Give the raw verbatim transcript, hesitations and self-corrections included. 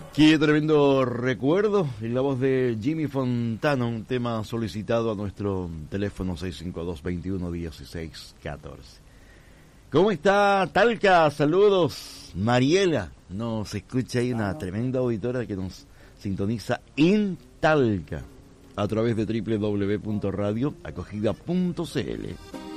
Qué tremendo recuerdo en la voz de Jimmy Fontana, un tema solicitado a nuestro teléfono seis cinco dos, veintiuno dieciséis catorce. ¿Cómo está Talca? Saludos. Mariela, nos escucha ahí una tremenda auditora que nos sintoniza en Talca a través de doble u doble u doble u punto radio acogida punto c l.